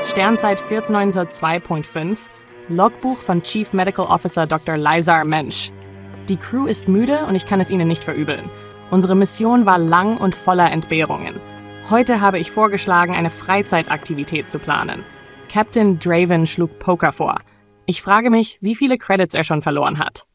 Sternzeit 14902.5, Logbuch von Chief Medical Officer Dr. Lizar Mensch. Die Crew ist müde und ich kann es ihnen nicht verübeln. Unsere Mission war lang und voller Entbehrungen. Heute habe ich vorgeschlagen, eine Freizeitaktivität zu planen. Captain Draven schlug Poker vor. Ich frage mich, wie viele Credits er schon verloren hat.